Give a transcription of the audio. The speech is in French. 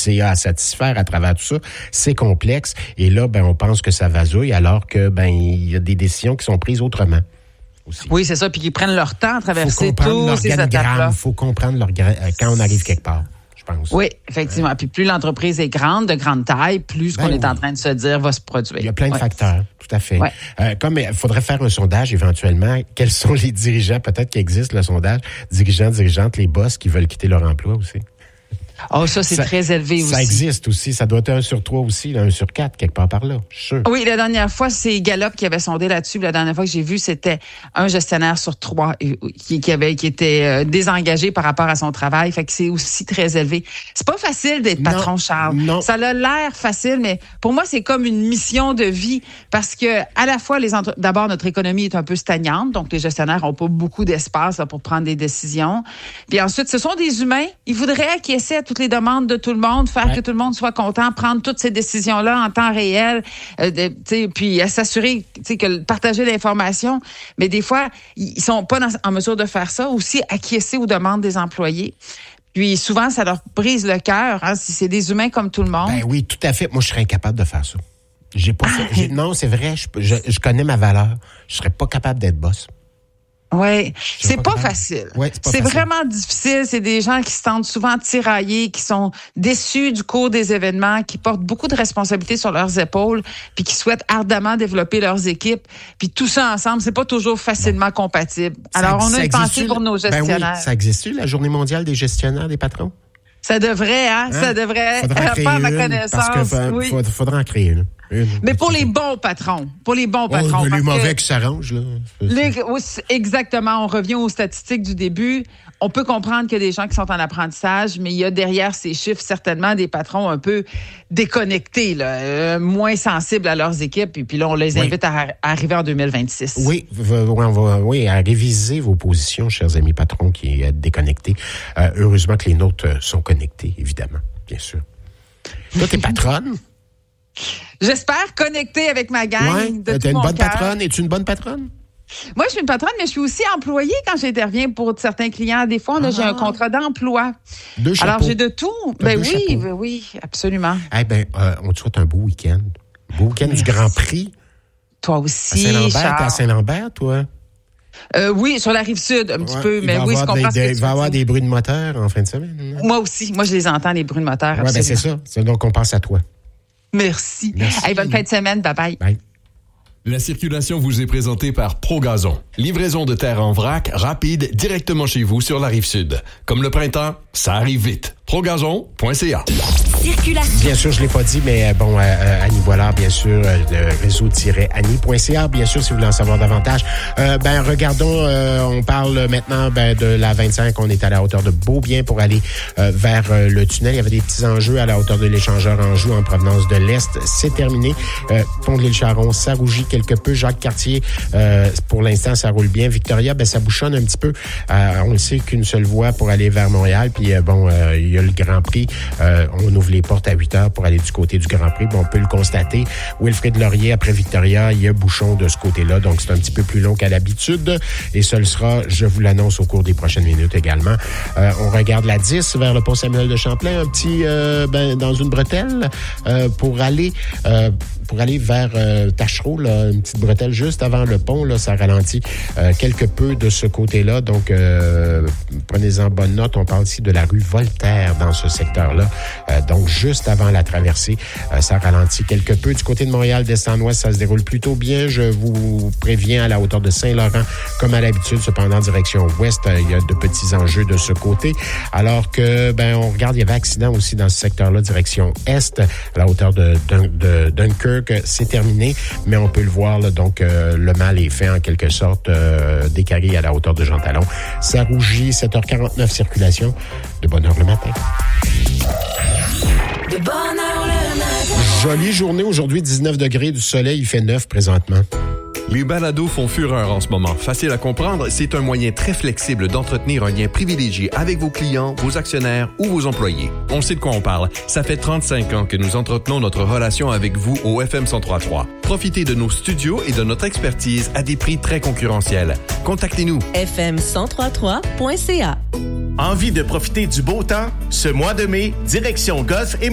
CA à satisfaire à travers tout ça. C'est complexe. Et là, on pense que ça vasouille alors que, il y a des décisions qui sont prises autrement. Aussi. Oui, c'est ça. Puis qu'ils prennent leur temps à traverser tous ces étapes-là. Il faut comprendre quand on arrive quelque part. Pense. Oui, effectivement. Puis plus l'entreprise est grande, de grande taille, plus ce qu'on est en train de se dire va se produire. Il y a plein de facteurs, tout à fait. Comme il faudrait faire un sondage éventuellement, quels sont les dirigeants, peut-être qu'il existe le sondage, dirigeantes, les boss qui veulent quitter leur emploi aussi. Oh, ça, c'est très élevé aussi. Ça existe aussi. Ça doit être 1 sur 3 aussi, 1 sur 4, quelque part par là. Je suis sûr. Oui, la dernière fois, c'est Gallup qui avait sondé là-dessus. La dernière fois que j'ai vu, c'était un gestionnaire sur 3 qui était désengagé par rapport à son travail. Fait que c'est aussi très élevé. C'est pas facile d'être patron, Charles. Non. Ça a l'air facile, mais pour moi, c'est comme une mission de vie parce que à la fois, d'abord, notre économie est un peu stagnante. Donc, les gestionnaires n'ont pas beaucoup d'espace pour prendre des décisions. Puis ensuite, ce sont des humains. Ils voudraient acquiescer à toutes les demandes de tout le monde, faire que tout le monde soit content, prendre toutes ces décisions-là en temps réel, puis s'assurer que partager l'information. Mais des fois, ils sont pas en mesure de faire ça. Aussi, acquiescer aux demandes des employés. Puis souvent, ça leur brise le cœur. Si c'est des humains comme tout le monde. Oui, tout à fait. Moi, je serais incapable de faire ça. J'ai pas fait. Non, c'est vrai. Je connais ma valeur. Je serais pas capable d'être boss. Oui, c'est pas facile. Ouais, c'est vraiment difficile. C'est des gens qui se sentent souvent tiraillés, qui sont déçus du cours des événements, qui portent beaucoup de responsabilités sur leurs épaules, puis qui souhaitent ardemment développer leurs équipes. Puis tout ça ensemble, c'est pas toujours facilement compatible. Alors, on a une pensée pour nos gestionnaires. Oui, ça existe-tu, la Journée mondiale des gestionnaires des patrons? Ça devrait, Ça devrait. Pas à ma connaissance. Parce que faudra en créer une. Mais pour les bons patrons. Les mauvais qui s'arrangent, là. Exactement. On revient aux statistiques du début. On peut comprendre qu'il y a des gens qui sont en apprentissage, mais il y a derrière ces chiffres certainement des patrons un peu déconnectés, moins sensibles à leurs équipes. Et puis là, on les invite à arriver en 2026. Oui, on va à réviser vos positions, chers amis patrons qui êtes déconnectés. Heureusement que les nôtres sont connectés, évidemment, bien sûr. Toi, t'es patronne? J'espère connecter avec ma gang de tout t'es une mon bonne cœur. patronne? Es-tu une bonne patronne? Moi, je suis une patronne, mais je suis aussi employée quand j'interviens pour certains clients. Des fois, j'ai un contrat d'emploi. 2 chapeaux. Alors, j'ai de tout. Oui, absolument. On te souhaite un beau week-end. Beau week-end du Grand Prix. Toi aussi, T'es à Saint-Lambert, toi? Oui, sur la Rive-Sud, un petit peu. Mais oui, je comprends ce que tu veux dire. Il va y avoir des bruits de moteur en fin de semaine. Moi aussi. Moi, je les entends, les bruits de moteur. Oui, c'est ça. Donc, on pense à toi. Merci. Bonne fin de semaine. Bye-bye. Bye. La circulation vous est présentée par ProGazon. Livraison de terre en vrac, rapide, directement chez vous sur la Rive-Sud. Comme le printemps, ça arrive vite. ProGazon.ca. Circulation. Bien sûr, je l'ai pas dit, mais Annie Boilard, bien sûr, de réseau-annie.ca, bien sûr, si vous voulez en savoir davantage. Regardons, on parle maintenant de la 25. On est à la hauteur de Beaubien pour aller vers le tunnel. Il y avait des petits enjeux à la hauteur de l'échangeur Anjou en provenance de l'Est. C'est terminé. Pont de l'Île-Charron, ça rougit quelque peu. Jacques-Cartier, pour l'instant, ça roule bien. Victoria, ça bouchonne un petit peu. On le sait qu'une seule voie pour aller vers Montréal. Puis, il y a le Grand Prix. On ouvre les portes à 8 heures pour aller du côté du Grand Prix. On peut le constater. Wilfrid Laurier, après Victoria, il y a bouchon de ce côté-là. Donc, c'est un petit peu plus long qu'à l'habitude. Et ce le sera, je vous l'annonce, au cours des prochaines minutes également. On regarde la 10 vers le pont Samuel de Champlain. Un petit, dans une bretelle, pour aller vers Tachereau, là, une petite bretelle juste avant le pont. Là, ça ralentit quelque peu de ce côté-là. Donc, prenez-en bonne note. On parle ici de la rue Voltaire dans ce secteur-là. Donc, juste avant la traversée, ça ralentit quelque peu. Du côté de Montréal, d'est en ouest, ça se déroule plutôt bien. Je vous préviens, à la hauteur de Saint-Laurent, comme à l'habitude, cependant, direction ouest, il y a de petits enjeux de ce côté. Alors que, on regarde, il y avait accident aussi dans ce secteur-là, direction est, à la hauteur de Dunkirk. C'est terminé, mais on peut le voir, là, donc le mal est fait en quelque sorte, décalé à la hauteur de Jean Talon. Ça rougit, 7h49, circulation. De bonne heure le matin. De bonne heure le matin. Jolie journée aujourd'hui, 19 degrés, du soleil, il fait 9 présentement. Les balados font fureur en ce moment. Facile à comprendre, c'est un moyen très flexible d'entretenir un lien privilégié avec vos clients, vos actionnaires ou vos employés. On sait de quoi on parle. Ça fait 35 ans que nous entretenons notre relation avec vous au FM 103.3. Profitez de nos studios et de notre expertise à des prix très concurrentiels. Contactez-nous. FM1033.ca. Envie de profiter du beau temps? Ce mois de mai, direction golf et